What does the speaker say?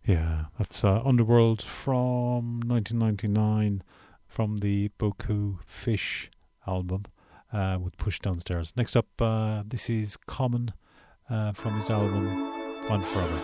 Yeah, that's Underworld from 1999 from the Boku Fish album with Push Downstairs. Next up, this is Common from his album On Forever.